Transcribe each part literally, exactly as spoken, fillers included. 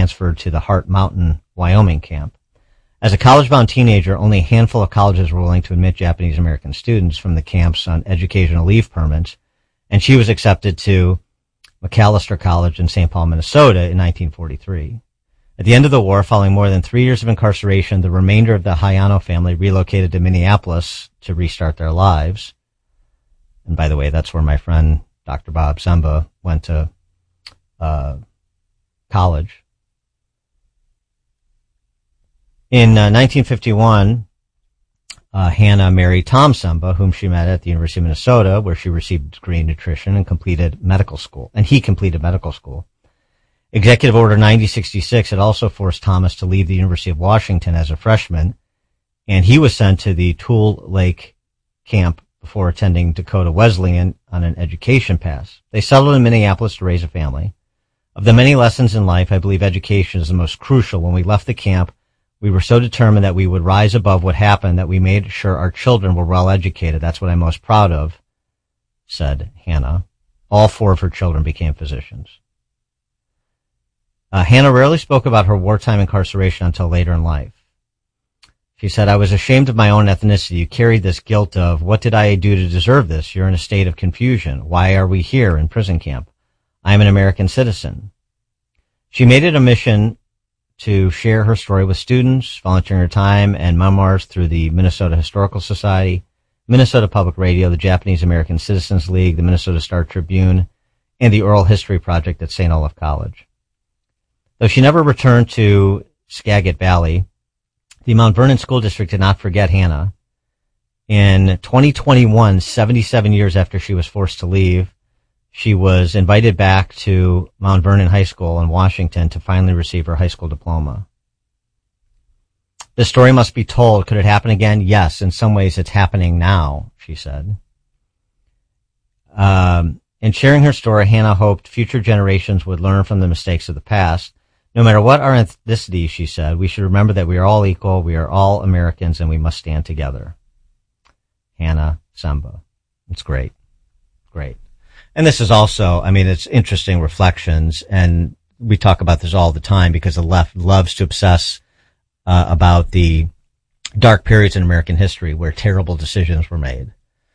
transferred to the Heart Mountain, Wyoming camp. As a college-bound teenager, only a handful of colleges were willing to admit Japanese-American students from the camps on educational leave permits, and she was accepted to Macalester College in Saint Paul, Minnesota in nineteen forty-three. At the end of the war, following more than three years of incarceration, the remainder of the Hayano family relocated to Minneapolis to restart their lives. And by the way, that's where my friend Doctor Bob Semba went to uh, college. In uh, nineteen fifty-one, uh, Hannah married Tom Semba, whom she met at the University of Minnesota, where she received a degree in nutrition and completed medical school. And he completed medical school. Executive Order ninety sixty-six had also forced Thomas to leave the University of Washington as a freshman, and he was sent to the Tule Lake camp before attending Dakota Wesleyan on an education pass. They settled in Minneapolis to raise a family. Of the many lessons in life, I believe education is the most crucial. When we left the camp, we were so determined that we would rise above what happened that we made sure our children were well educated. That's what I'm most proud of, said Hannah. All four of her children became physicians. Uh, Hannah rarely spoke about her wartime incarceration until later in life. She said, I was ashamed of my own ethnicity. You carried this guilt of, what did I do to deserve this? You're in a state of confusion. Why are we here in prison camp? I am an American citizen. She made it a mission to share her story with students, volunteering her time and memoirs through the Minnesota Historical Society, Minnesota Public Radio, the Japanese American Citizens League, the Minnesota Star Tribune, and the Oral History Project at Saint Olaf College. Though she never returned to Skagit Valley, the Mount Vernon School District did not forget Hannah. In twenty twenty-one, seventy-seven years after she was forced to leave, she was invited back to Mount Vernon High School in Washington to finally receive her high school diploma. This story must be told. Could it happen again? Yes, in some ways it's happening now, she said. Um, in sharing her story, Hannah hoped future generations would learn from the mistakes of the past. No matter what our ethnicity, she said, we should remember that we are all equal, we are all Americans, and we must stand together. Hannah Semba. It's great. Great. And this is also, I mean, it's interesting reflections, and we talk about this all the time because the left loves to obsess uh, about the dark periods in American history where terrible decisions were made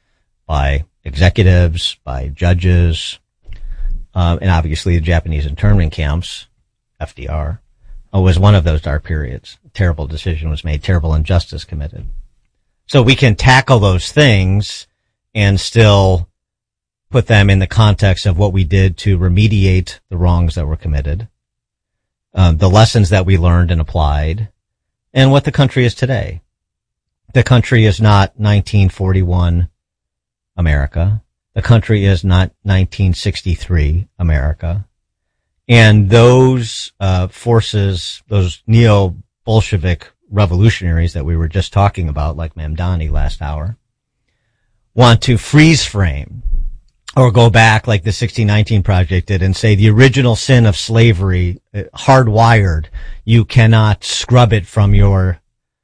by executives, by judges, um, and obviously the Japanese internment camps. F D R was one of those dark periods. A terrible decision was made, terrible injustice committed. So we can tackle those things and still put them in the context of what we did to remediate the wrongs that were committed, um, the lessons that we learned and applied, and what the country is today. The country is not nineteen forty-one America. The country is not nineteen sixty-three America. And those uh, forces, those neo-Bolshevik revolutionaries that we were just talking about, like Mamdani last hour, want to freeze frame or go back like the sixteen nineteen Project did and say the original sin of slavery, hardwired, you cannot scrub it from your,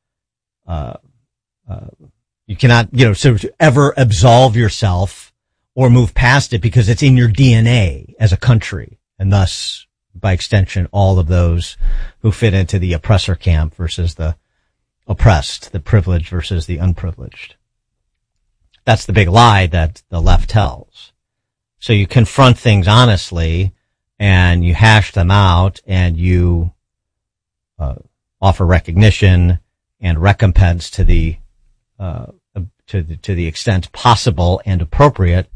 uh, uh, you cannot, you know, sort of ever absolve yourself or move past it because it's in your D N A as a country. And thus, by extension, all of those who fit into the oppressor camp versus the oppressed, the privileged versus the unprivileged. That's the big lie that the left tells. So you confront things honestly, and you hash them out, and you uh, offer recognition and recompense to the uh, to the, to the extent possible and appropriate,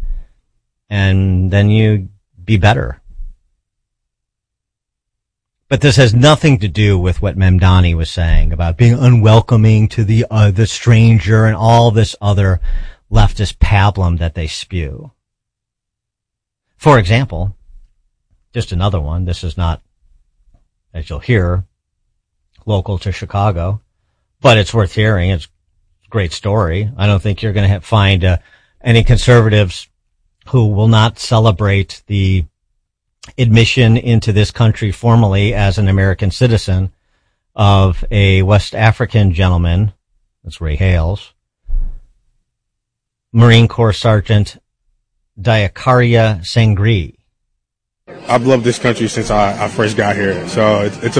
and then you be better. But this has nothing to do with what Mamdani was saying about being unwelcoming to the uh, the stranger and all this other leftist pablum that they spew. For example, just another one. This is not, as you'll hear, local to Chicago, but it's worth hearing. It's a great story. I don't think you're going to find uh, any conservatives who will not celebrate the admission into this country formally as an American citizen of a West African gentleman, that's Ray Hales, Marine Corps Sergeant Diakaria Sangri. I've loved this country since I, I first got here, so it's, it's a